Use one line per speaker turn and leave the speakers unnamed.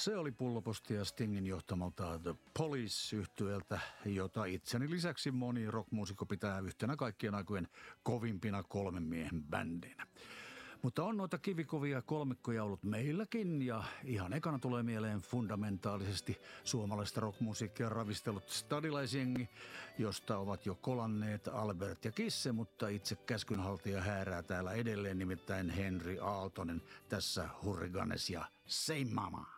Se oli pullopostia Stingin johtamalta The Police-yhtyeltä, jota itseni lisäksi moni rockmuusikko pitää yhtenä kaikkien aikojen kovimpina kolmen miehen bändeinä. Mutta on noita kivikovia kolmikkoja ollut meilläkin ja ihan ekana tulee mieleen fundamentaalisesti suomalaista rockmusiikkia ravistellut stadilaisjengi, josta ovat jo kolanneet Albert ja Kisse, mutta itse käskynhaltija häärää täällä edelleen, nimittäin Henry Aaltonen tässä Hurriganes ja Say Mama.